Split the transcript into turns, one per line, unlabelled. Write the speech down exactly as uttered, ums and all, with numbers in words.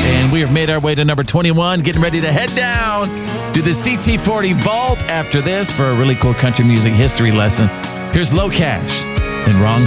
And we have made our way to number twenty-one, getting ready to head down to the C T forty Vault after this for a really cool country music history lesson. Here's Low Cash and Wrong